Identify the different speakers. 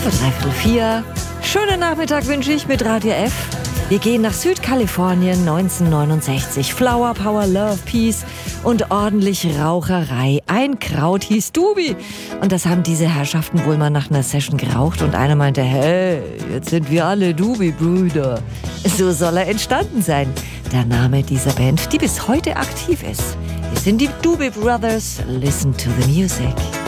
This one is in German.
Speaker 1: Kurz vor 3:45. Schönen Nachmittag wünsche ich mit Radio F. Wir gehen nach Südkalifornien 1969. Flower Power, Love, Peace und ordentlich Raucherei. Ein Kraut hieß Doobie. Und das haben diese Herrschaften wohl mal nach einer Session geraucht. Und einer meinte, hey, jetzt sind wir alle Doobie-Brüder. So soll er entstanden sein. Der Name dieser Band, die bis heute aktiv ist. Wir sind die Doobie Brothers. Listen to the music.